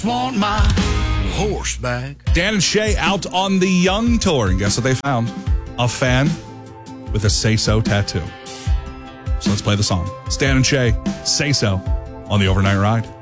Want my horse back. Dan and Shay out on the Young Tour, and guess what they found? A fan with a Say So tattoo. So let's play the song. It's Dan and Shay, Say So, on the Overnight Ride.